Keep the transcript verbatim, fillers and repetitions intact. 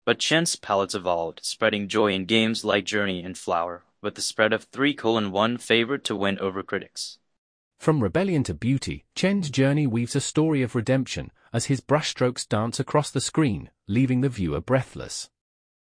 But Chen's palettes evolved, spreading joy in games like Journey and Flower, with the spread of three colon one favored to win over critics. From rebellion to beauty, Chen's journey weaves a story of redemption, as his brushstrokes dance across the screen, leaving the viewer breathless.